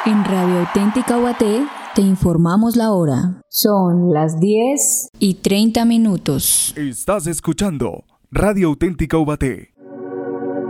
En Radio Auténtica Ubaté te informamos la hora. Son las 10:30. Estás escuchando Radio Auténtica Ubaté.